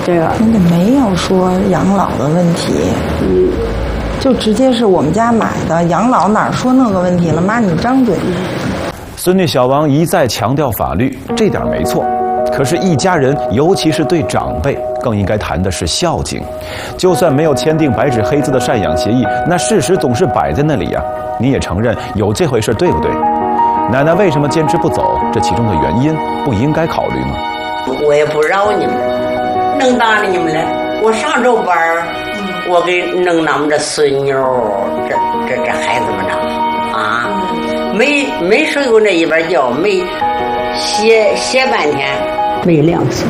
这个人家没有说养老的问题，就直接是我们家买的，养老哪说那个问题了？妈，你张嘴。 孙女小王一再强调法律，这点没错。可是，一家人，尤其是对长辈，更应该谈的是孝敬。就算没有签订白纸黑字的赡养协议，那事实总是摆在那里呀。你也承认有这回事，对不对？奶奶为什么坚持不走？这其中的原因不应该考虑吗？ 我也不饶你们，能打理你们了。我上周班我给弄咱们这孙女，这孩子们呢，啊，没睡过那一边觉，没歇半天， 没良心。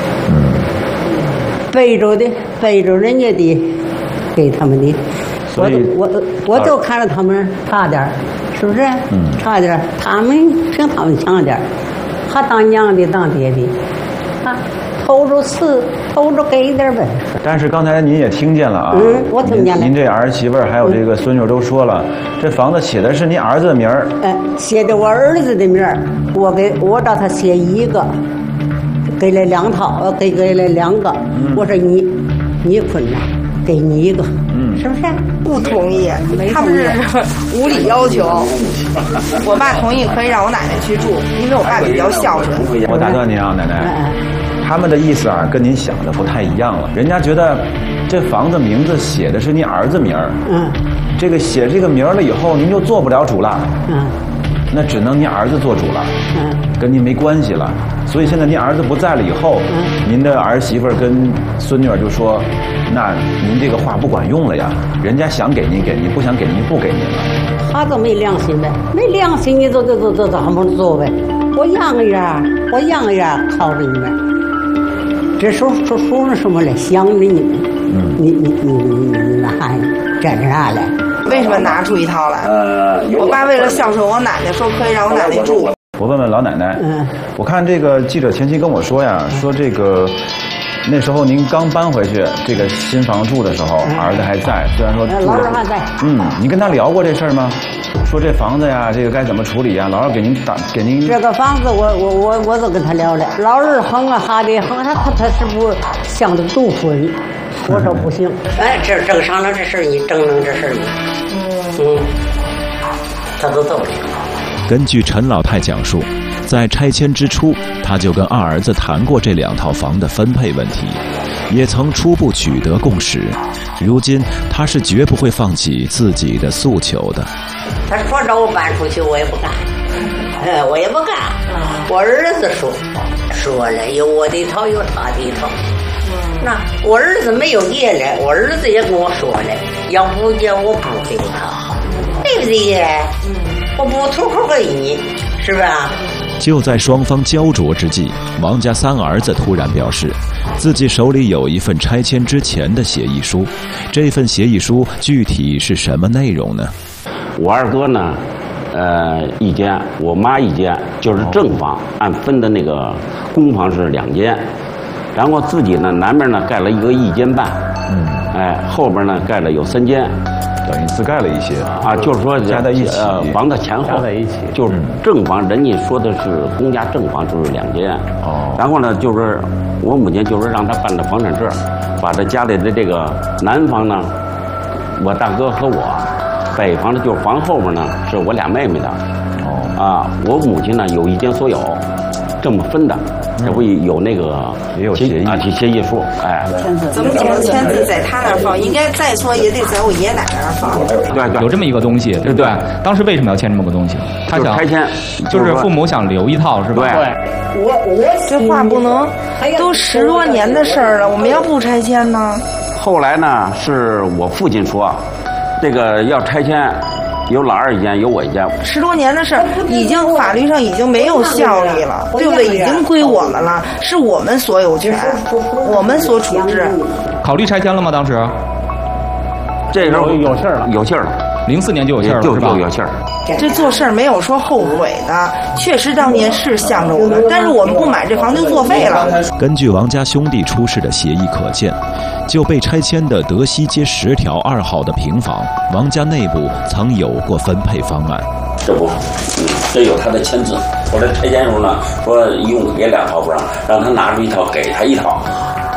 背着人家的，给他们的，我都看着他们差点，是不是？差点，他们凭他们强点，还当娘的当爹的，啊，偷着给一点呗。 但是刚才您也听见了啊， 我听见了。 您这儿媳妇儿还有这个孙女都说了，这房子写的是您儿子的名儿。 写的我儿子的名儿，我找他写一个。给了2套，给了2个。我说你困难，给你一个，是不是？ 不同意，他们是无理要求。我爸同意可以让我奶奶去住，因为我爸比较孝顺。 我打断您啊，奶奶，他们的意思啊，跟您想的不太一样了。人家觉得这房子名字写的是您儿子名儿，这个写这个名儿了以后，您就做不了主了，那只能您儿子做主了，跟您没关系了。所以现在您儿子不在了以后，您的儿媳妇跟孙女就说，那您这个话不管用了呀，人家想给您给您，不想给您不给您了。 他都没良心呗，没良心你都怎么做呗？我养个样靠着你们，这说什么来？想着你们，你还站着啥来？ 为什么拿出一套来？我爸为了孝顺我奶奶，说可以让我奶奶住。 我问问老奶奶，我看这个记者前期跟我说呀，说这个那时候您刚搬回去这个新房住的时候，儿子还在，虽然说老二还在。 你跟他聊过这事儿吗？说这房子呀，这个该怎么处理呀？老二给您这个房子我都跟他聊了，老二横啊哈的横，他是不想着杜婚，我说不行。 这正商量这事你正弄这事你，他都走了。 根据陈老太讲述，在拆迁之初，他就跟二儿子谈过这2套房的分配问题，也曾初步取得共识。如今他是绝不会放弃自己的诉求的。 他说让我搬出去，我也不干，我也不干。我儿子说了，有我的一套，有他的一套。那我儿子没有爷了，我儿子也跟我说了，要不叫我不给他，对不对？我不吐口给你，是不是啊？ 就在双方焦灼之际，王家3儿子突然表示，自己手里有一份拆迁之前的协议书。这份协议书具体是什么内容呢？ 我二哥呢，一间，我妈一间，就是正房，按分的那个公房是2间，然后自己呢南面呢盖了一个1间半，后边呢盖了有3间。 等于自盖了一些啊，就是说加在一起， 房子前后加在一起， 就是正房，人家说的是公家正房就是2间，然后呢，就是我母亲就是让他办的房产证，把他家里的这个南房呢，我大哥和我，北房呢就是房后面呢是我俩妹妹的，我母亲呢有1间所有，这么分的。这不有那个也有协议协议书， 怎么签字在他那儿放？应该再说也得在我爷爷奶奶那儿放。 对， 有这么一个东西，对不对？当时为什么要签这么个东西？他想拆迁， 就是父母想留一套，是吧？ 对。 我这话不能，都10多年的事儿了，我们要不拆迁呢？ 后来呢，是我父亲说，这个要拆迁。有老二1间，有我1间。 10多年的事儿，已经法律上已经没有效力了，对不对？已经归我们了，是我们所有权，我们所处置。 考虑拆迁了吗？当时？ 这时候有信儿了， 有信儿了。 04年就有信儿了，是吧？ 就有信儿。 这做事儿没有说后悔的，确实当年是向着我们，但是我们不买这房就作废了。 根据王家兄弟出示的协议可见，就被拆迁的德西街10条2号的平房，王家内部曾有过分配方案。 这不，这有他的签字。我这拆迁时候呢，说一共给2套不让他拿出1套，给他1套。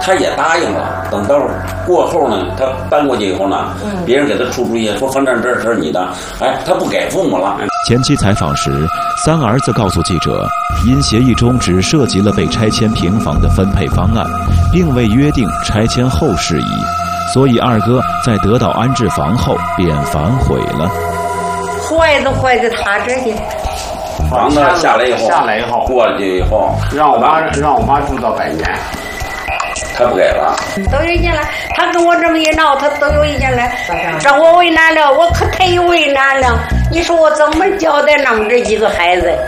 他也答应了。等到过后呢，他搬过去以后呢，别人给他出主意说房产证是你的，哎，他不给父母了。 前期采访时，三儿子告诉记者，因协议中只涉及了被拆迁平房的分配方案，并未约定拆迁后事宜，所以二哥在得到安置房后便反悔了。 坏都坏在他这去。 房子下来以后，过去以后， 让我妈住到100年。 他不给了， 都有意见了。他跟我这么一闹，他都有意见了，让我为难了，我可太为难了。你说我怎么交代咱们这几个孩子？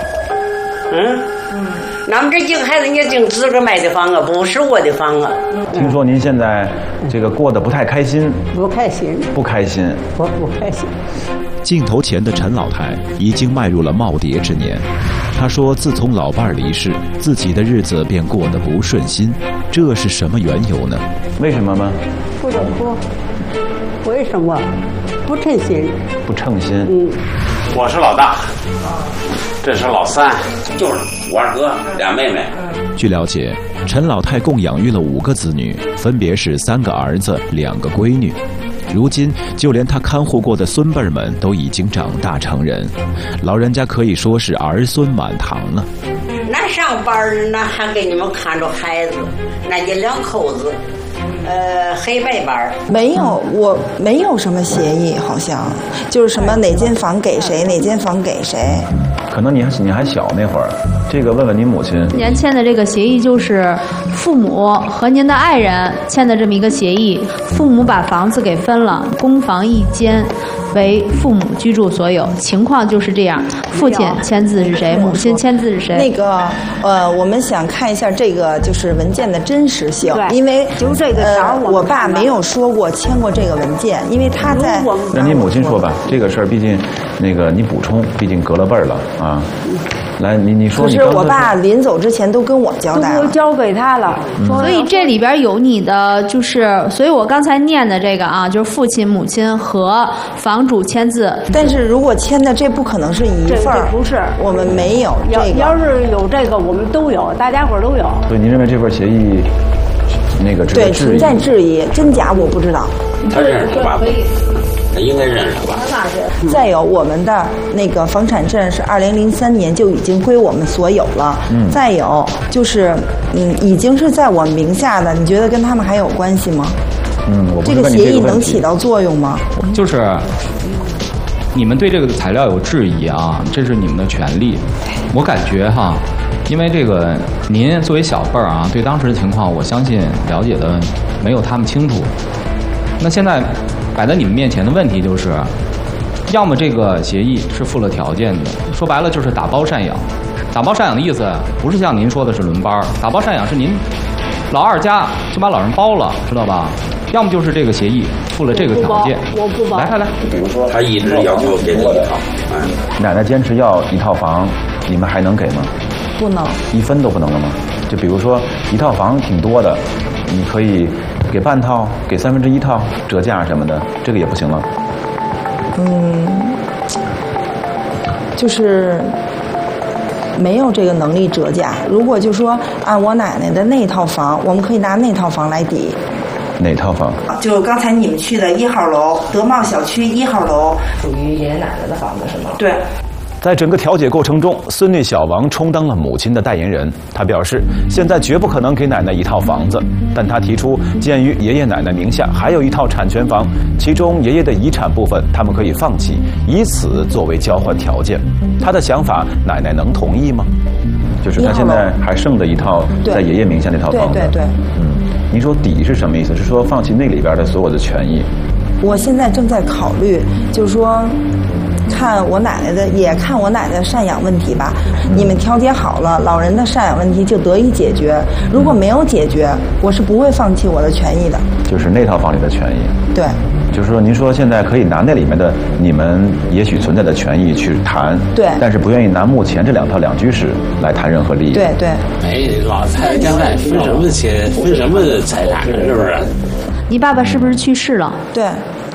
咱们这几个孩子，你净自个买的房啊，不是我的房啊。 听说您现在这个过得不太开心？ 不开心。 不开心。 我不开心。 镜头前的陈老太已经迈入了耄耋之年，她说自从老伴儿离世，自己的日子便过得不顺心，这是什么缘由呢？ 为什么吗？ 不得不，为什么？不称心。 不称心。 我是老大，这是老三， 就是我二哥俩妹妹。 据了解，陈老太共养育了5个子女，分别是3个儿子、2个闺女。如今，就连他看护过的孙辈们都已经长大成人，老人家可以说是儿孙满堂了。 那上班那还给你们看着孩子，那就2口子，黑白班。 没有，我没有什么协议，好像就是什么哪间房给谁，哪间房给谁。 可能你还小那会儿，这个问问您母亲。 年签的这个协议就是父母和您的爱人签的这么一个协议，父母把房子给分了，公房1间为父母居住所有，情况就是这样。父亲签字是谁，母亲签字是谁？ 那个我们想看一下这个就是文件的真实性，因为就这个我爸没有说过签过这个文件，因为他在。 让您母亲说吧，这个事儿毕竟那个你补充，毕竟隔了辈儿了啊。来，你说。可是我爸临走之前都跟我交代了， 都交给他了。 所以这里边有你的，所以我刚才念的这个啊，就是父亲、母亲和房主签字。 但是如果签的这不可能是一份儿， 不是， 我们没有这个。 要是有这个，我们都有，大家伙都有。 所以您认为这份协议那个对存在质疑，真假我不知道。 他认识吧？他应该认识吧？ 再有，我们的那个房产证是2003年就已经归我们所有了。再有就是，已经是在我名下的，你觉得跟他们还有关系吗？这个协议能起到作用吗？ 就是你们对这个材料有质疑啊，这是你们的权利。我感觉哈，因为这个您作为小辈儿啊，对当时的情况，我相信了解的没有他们清楚。那现在摆在你们面前的问题就是，要么这个协议是附了条件的，说白了就是打包赡养。打包赡养的意思不是像您说的是轮班，打包赡养是您老二家就把老人包了，知道吧？要么就是这个协议附了这个条件。 我不包。 来，他一直要求给你一套。 奶奶坚持要一套房，你们还能给吗？ 不能 ，1分都不能了吗？就比如说一套房挺多的，你可以给半套，给1/3套折价什么的，这个也不行了。 就是没有这个能力折价。如果就说按我奶奶的那套房，我们可以拿那套房来抵。 哪套房？ 就刚才你们去的1号楼，德茂小区1号楼，属于爷爷奶奶的房子是吗？对。 在整个调解过程中，孙女小王充当了母亲的代言人。她表示，现在绝不可能给奶奶一套房子，但她提出，鉴于爷爷奶奶名下还有一套产权房，其中爷爷的遗产部分他们可以放弃，以此作为交换条件。她的想法，奶奶能同意吗？就是她现在还剩的一套在爷爷名下那套房子。 对。 您说抵是什么意思？是说放弃那里边的所有的权益？ 我现在正在考虑，就是说。看我奶奶的赡养问题吧，你们调解好了，老人的赡养问题就得以解决。如果没有解决，我是不会放弃我的权益的。 就是那套房里的权益。 对。 就是说，您说现在可以拿那里面的你们也许存在的权益去谈， 对， 但是不愿意拿目前这2套2居室来谈任何利益。 对。 老太太将来分什么钱，分什么财产，是不是？ 你爸爸是不是去世了？ 对。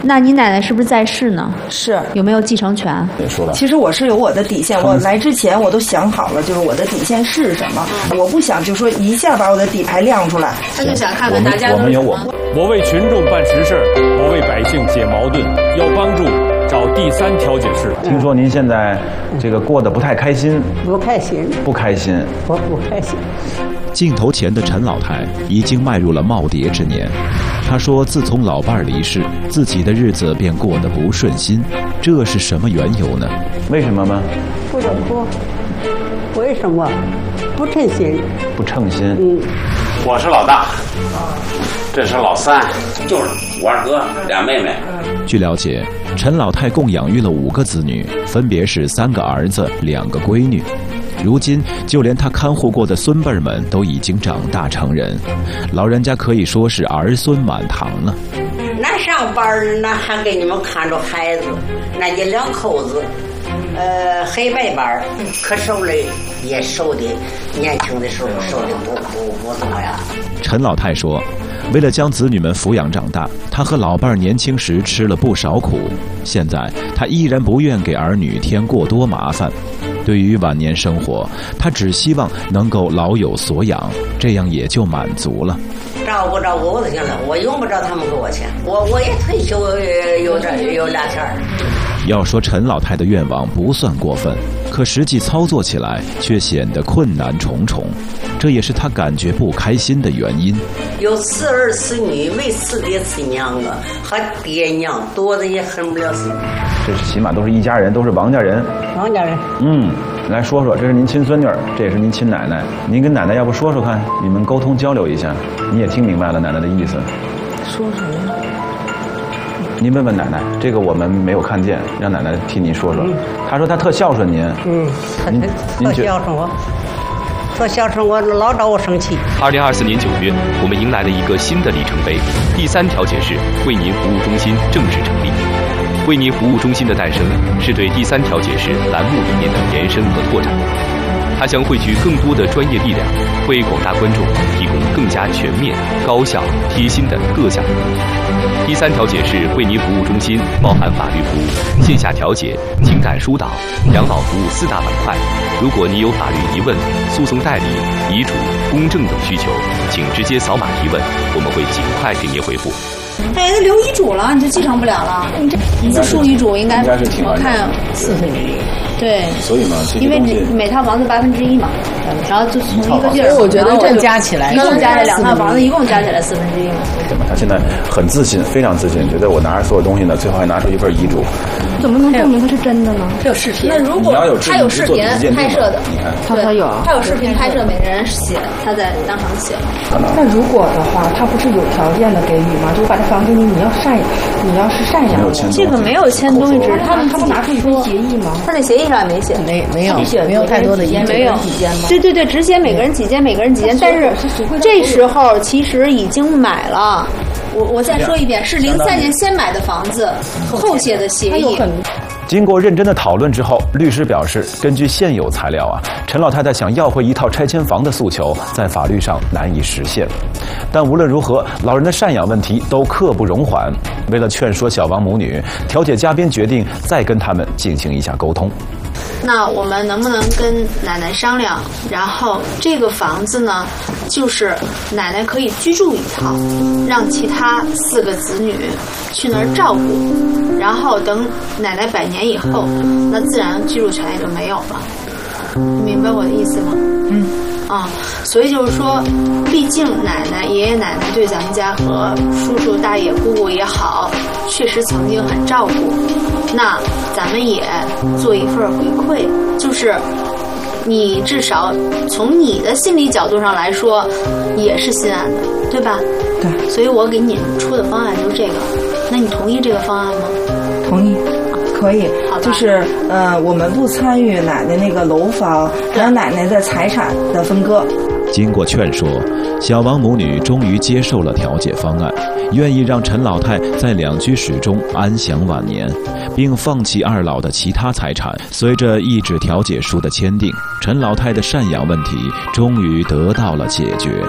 那你奶奶是不是在世呢？ 是。 有没有继承权？ 别说了。 其实我是有我的底线，我来之前我都想好了，就是我的底线是什么。我不想就说一下把我的底牌亮出来。 他就想看看大家都是什么。 我为群众办实事，我为百姓解矛盾，要帮助找第三调解室。 听说您现在这个过得不太开心？ 不开心。 不开心。 我不开心。 镜头前的陈老太已经迈入了耄耋之年。她说，自从老伴儿离世，自己的日子便过得不顺心。这是什么缘由呢？ 为什么吗？ 不得不。为什么？不称心。 不称心。 我是老大，这是老三，就是我二哥俩妹妹。 据了解，陈老太共养育了5个子女，分别是3个儿子、2个闺女。如今，就连他看护过的孙辈们都已经长大成人，老人家可以说是儿孙满堂了。 那上班那还给你们看着孩子，那你2口子，黑白班可瘦了，也瘦的，年轻的时候瘦的不怎么样。 陈老太说，为了将子女们抚养长大，她和老伴儿年轻时吃了不少苦，现在她依然不愿给儿女添过多麻烦。对于晚年生活，她只希望能够老有所养，这样也就满足了。 照顾我就行了，我用不着他们给我钱，我也退休有2天。 要说陈老太的愿望不算过分，可实际操作起来却显得困难重重，这也是她感觉不开心的原因。 有4儿4女，没4爹4娘啊，和爹娘多的也恨不了心。 这是起码都是一家人，都是王家人。 王家人。 来说说，这是您亲孙女，这也是您亲奶奶。您跟奶奶要不说说看，你们沟通交流一下，你也听明白了奶奶的意思。 说什么？ 您问问奶奶，这个我们没有看见，让奶奶替您说说。她说她特孝顺您。 特孝顺我，特孝顺我，老找我生气。 2024年9月，我们迎来了一个新的里程碑，第3调解室为您服务中心正式成立。为您服务中心的诞生，是对第3调解室栏目理念的延伸和拓展。它将汇聚更多的专业力量，为广大观众提供更加全面、高效、贴心的各项服务。第3调解室为您服务中心包含法律服务、线下调解、情感疏导、养老服务4大板块。如果您有法律疑问、诉讼代理、遗嘱、公证等需求，请直接扫码提问，我们会尽快给您回复。 哎，那留遗嘱了，你就继承不了了。你这自述遗嘱应该我看40亿。对， 所以嘛， 因为每套房子1%嘛，然后就从一个地儿， 我觉得这加起来， 一共加起来2套房子，一共加起来1/4嘛。 对吧？他现在很自信，非常自信，觉得我拿着所有东西呢，最后还拿出一份遗嘱。 怎么能证明它是真的呢？ 这有视频。 那如果他有视频拍摄的， 你看， 他有， 他有视频拍摄，每个人写，他在当场写。 那如果的话，他不是有条件的给予吗？就我把这房给你，你要是赡养我。 这个没有签东西，只是他不拿出一份协议吗？ 他那协议上也没写， 没有太多的意见， 没有对，只写每个人几间，但是这时候其实已经买了。我再说一遍，是03年先买的房子，后写的协议。 经过认真的讨论之后，律师表示，根据现有材料陈老太太想要回一套拆迁房的诉求，在法律上难以实现。但无论如何，老人的赡养问题都刻不容缓。为了劝说小王母女，调解嘉宾决定再跟他们进行一下沟通。 那我们能不能跟奶奶商量，然后这个房子呢，就是奶奶可以居住一套，让其他4个子女去那儿照顾，然后等奶奶100年以后，那自然居住权也就没有了。你明白我的意思吗？所以就是说，毕竟奶奶、爷爷奶奶对咱们家和叔叔、大爷、姑姑也好，确实曾经很照顾。那咱们也做一份回馈，就是你至少从你的心理角度上来说，也是心安的，对吧？ 对。 所以我给你出的方案就是这个，那你同意这个方案吗？ 同意。可以，就是我们不参与奶奶那个楼房，还有奶奶的财产的分割。 经过劝说，小王母女终于接受了调解方案，愿意让陈老太在2居室中安享晚年，并放弃2老的其他财产。随着一纸调解书的签订，陈老太的赡养问题终于得到了解决。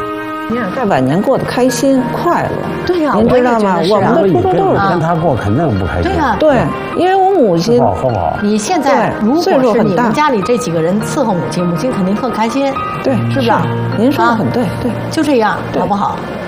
你想在晚年过得开心快乐。 对呀， 您知道吗？我们的初衷都是跟他过肯定不开心。 对呀， 对，因为我母亲喝不好。 你现在如果是你们家里这几个人伺候母亲，母亲肯定特开心。 对， 是不是？ 您说的很对，对， 就这样，好不好？